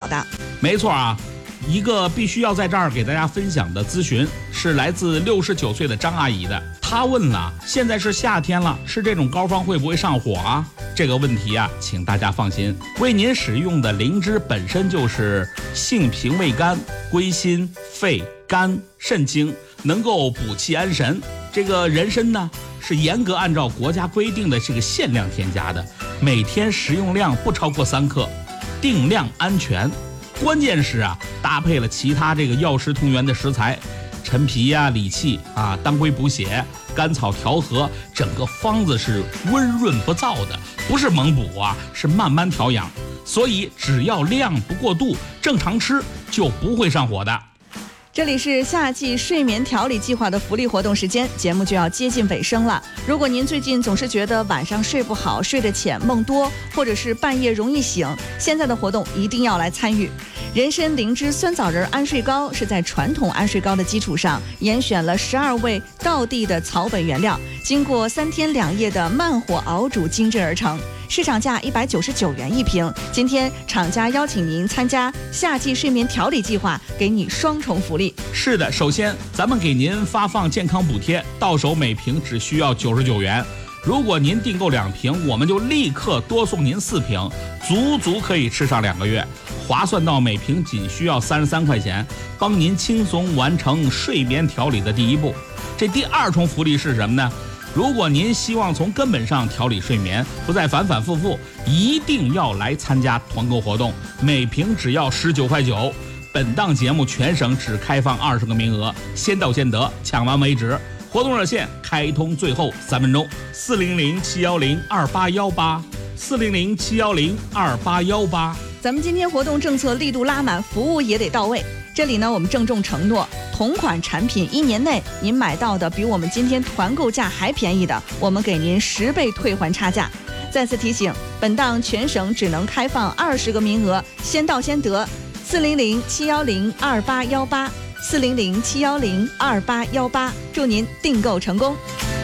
的。 没错啊，一个必须要在这儿给大家分享的咨询是来自69岁的张阿姨的。她问了，现在是夏天了，吃这种膏方会不会上火啊？这个问题啊，请大家放心，为您使用的灵芝本身就是性平味甘，归心肺肝肾经，能够补气安神。这个人参呢，是严格按照国家规定的这个限量添加的，每天食用量不超过3克，定量安全。关键是啊，搭配了其他这个药食同源的食材，陈皮呀、理气啊、当归补血、甘草调和，整个方子是温润不燥的，不是猛补啊，是慢慢调养。所以只要量不过度，正常吃就不会上火的。 这里是夏季睡眠调理计划的福利活动时间，节目就要接近尾声了。如果您最近总是觉得晚上睡不好、睡得浅、梦多，或者是半夜容易醒，现在的活动一定要来参与。人参灵芝酸枣仁安睡膏是在传统安睡膏的基础上，严选了12味道地的草本原料，经过3天2夜的慢火熬煮精制而成。市场价199元一瓶。今天厂家邀请您参加夏季睡眠调理计划，给你双重福利。 是的，首先咱们给您发放健康补贴，到手每瓶只需要99元。如果您订购2瓶，我们就立刻多送您4瓶，足可以吃上2个月，划算到每瓶仅需要33块钱，帮您轻松完成睡眠调理的第一步。这第2重福利是什么呢？如果您希望从根本上调理睡眠，不再反反复复，一定要来参加团购活动，每瓶只要19块9。本档节目全省只开放20个名额，先到先得，抢完为止。活动热线开通最后3分钟，400-710-2818，400-710-2818。 咱们今天活动政策力度拉满，服务也得到位。这里呢，我们郑重承诺，同款产品1年内您买到的比我们今天团购价还便宜的，我们给您10倍退还差价。再次提醒，本档全省只能开放20个名额，先到先得。400-710-2818，400-710-2818，祝您订购成功。